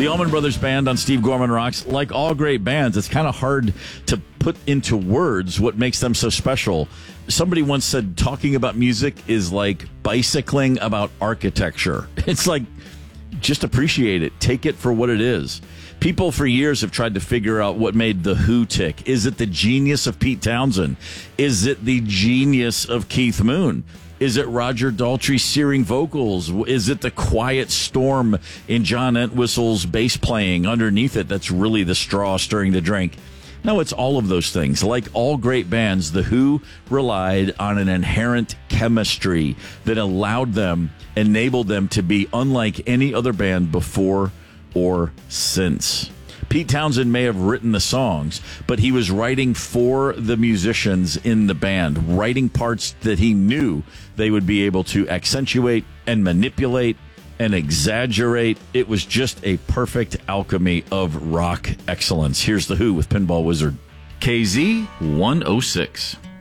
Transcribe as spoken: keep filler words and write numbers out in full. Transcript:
The Allman Brothers Band on Steve Gorman Rocks. Like all great bands, it's kind of hard to put into words what makes them so special. Somebody once said talking about music is like bicycling about architecture. It's like, just appreciate it. Take it for what it is. People for years have tried to figure out what made The Who tick. Is it the genius of Pete Townsend? Is it the genius of Keith Moon? Is it Roger Daltrey's searing vocals? Is it the quiet storm in John Entwistle's bass playing underneath it that's really the straw stirring the drink? No, it's all of those things. Like all great bands, The Who relied on an inherent chemistry that allowed them, enabled them to be unlike any other band before or since. Pete Townsend may have written the songs, but he was writing for the musicians in the band, writing parts that he knew they would be able to accentuate and manipulate and exaggerate. It was just a perfect alchemy of rock excellence. Here's The Who with Pinball Wizard. K Z one oh six.